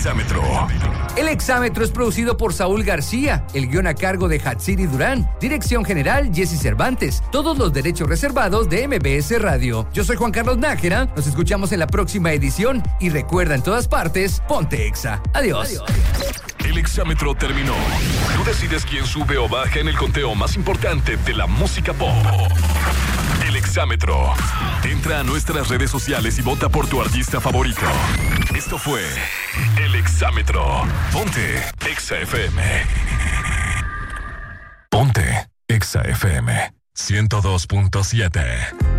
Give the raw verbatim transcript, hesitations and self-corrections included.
Exámetro. El Exámetro es producido por Saúl García, el guión a cargo de Hatsiri Durán, dirección general Jesse Cervantes, todos los derechos reservados de M B S Radio. Yo soy Juan Carlos Nájera, nos escuchamos en la próxima edición y recuerda en todas partes, ponte Exa. Adiós. Adiós. El Exámetro terminó. Tú decides quién sube o baja en el conteo más importante de la música pop. El Exámetro. Entra a nuestras redes sociales y vota por tu artista favorito. Esto fue El Exámetro. Ponte Exa F M. Ponte Exa F M ciento dos punto siete.